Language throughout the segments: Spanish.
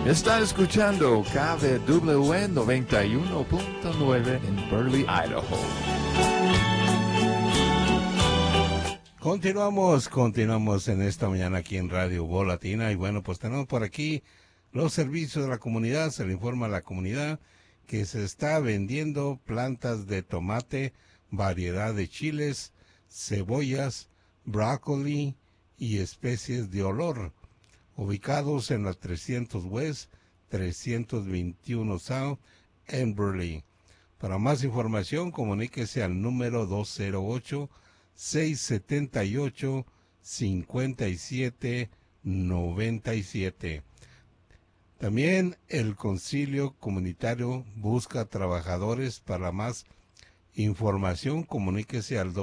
Está escuchando KBWN 91.9 en Burley, Idaho. Continuamos en esta mañana aquí en Radio Voz Latina. Y bueno, pues tenemos por aquí los servicios de la comunidad. Se le informa a la comunidad que se está vendiendo plantas de tomate, variedad de chiles, cebollas, brócoli y especies de olor, ubicados en la 300 West, 321 South, en Burley. Para más información, comuníquese al número 208-678-5797. También el Concilio Comunitario busca trabajadores. Para más información, comuníquese al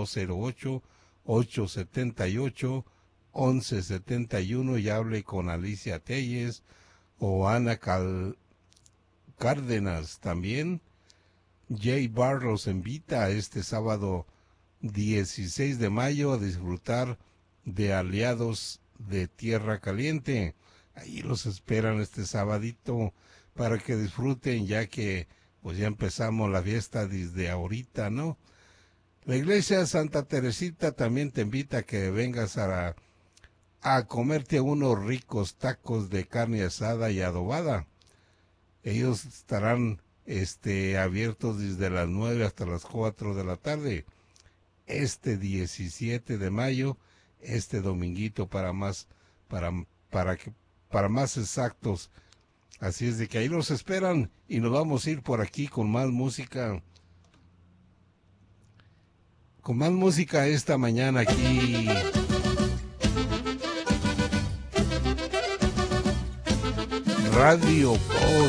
208-878-1171 y hable con Alicia Telles o Ana Cárdenas. También Jay Barr los invita este sábado 16 de mayo a disfrutar de Aliados de Tierra Caliente. Ahí los esperan este sabadito para que disfruten, ya que pues ya empezamos la fiesta desde ahorita, ¿no? La iglesia Santa Teresita también te invita a que vengas a comerte unos ricos tacos de carne asada y adobada. Ellos estarán abiertos desde las 9 hasta las 4 de la tarde. Este 17 de mayo, este dominguito para más exactos. Así es de que ahí los esperan y nos vamos a ir por aquí con más música. Con más música esta mañana aquí. Radio Voz.